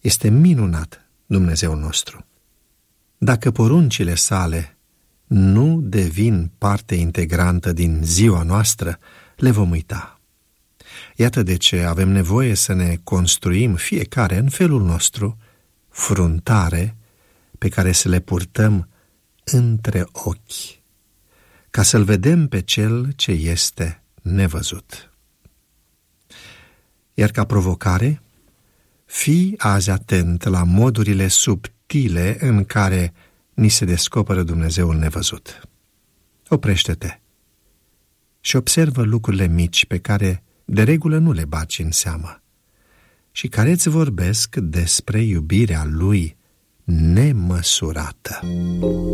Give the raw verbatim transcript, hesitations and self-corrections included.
Este minunat Dumnezeul nostru. Dacă poruncile sale nu devin parte integrantă din ziua noastră, le vom uita. Iată de ce avem nevoie să ne construim fiecare în felul nostru fruntare pe care să le purtăm între ochi, ca să-L vedem pe Cel ce este nevăzut. Iar ca provocare, fii azi atent la modurile subtile în care ni se descoperă Dumnezeul nevăzut. Oprește-te și observă lucrurile mici pe care de regulă nu le bagi în seamă și care îți vorbesc despre iubirea Lui nemăsurată.